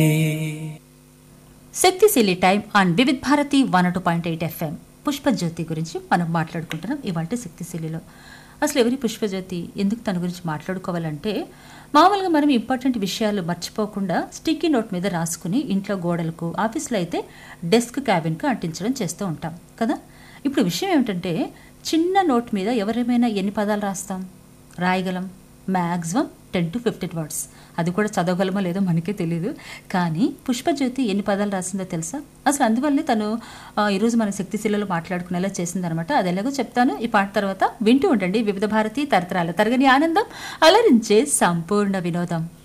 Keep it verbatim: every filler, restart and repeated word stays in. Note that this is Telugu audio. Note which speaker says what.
Speaker 1: శక్తిశీలి time on Vividh Bharati one two point eight FM. Pushpajyothi గురించి మనం మాట్లాడుకుంటున్నాం ఇవాళ శక్తిశీలిలో. అసలు ఎవరి పుష్పజ్యోతి, ఎందుకు తన గురించి మాట్లాడుకోవాలంటే, మామూలుగా మనం ఇంపార్టెంట్ విషయాలు మర్చిపోకుండా స్టిక్కీ నోట్ మీద రాసుకుని ఇంట్లో గోడలకు, ఆఫీస్లో అయితే డెస్క్ క్యాబిన్కు అంటించడం చేస్తూ ఉంటాం కదా. ఇప్పుడు విషయం ఏమిటంటే, చిన్న నోట్ మీద ఎవరేమైనా ఎన్ని పదాలు రాస్తాం? రాయగలం maximum ten to fifteen words. అది కూడా చదవగలమో లేదో మనకే తెలియదు. కానీ పుష్పజ్యోతి ఎన్ని పదాలు రాసిందో తెలుసా? అసలు అందువల్లే తను ఈరోజు మన శక్తిశీలలో మాట్లాడుకునేలా చేసిందనమాట. అది ఎలాగో చెప్తాను ఈ పాట తర్వాత. వింటూ ఉండండి వివిధ భారతి, తరతరాల తరగని ఆనందం, అలరించే సంపూర్ణ వినోదం.